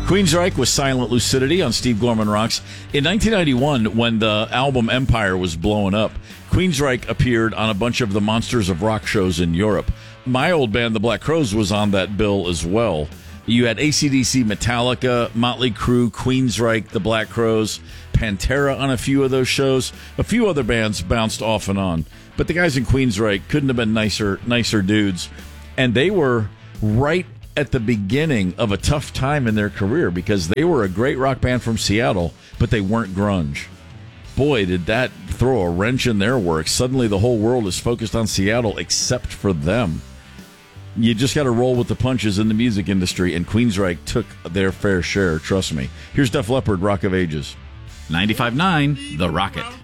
Queensryche was Silent Lucidity on Steve Gorman Rocks. In 1991, when the album Empire was blowing up, Queensryche appeared on a bunch of the Monsters of Rock shows in Europe. My old band, the Black Crowes, was on that bill as well. You had AC/DC, Metallica, Motley Crue, Queensryche, the Black Crowes, Pantera on a few of those shows. A few other bands bounced off and on. But the guys in Queensryche couldn't have been nicer dudes. And they were right at the beginning of a tough time in their career because they were a great rock band from Seattle, but they weren't grunge. Boy, did that throw a wrench in their work. Suddenly the whole world is focused on Seattle except for them. You just got to roll with the punches in the music industry, and Queensryche took their fair share, trust me. Here's Def Leppard, Rock of Ages. 95.9, The Rocket.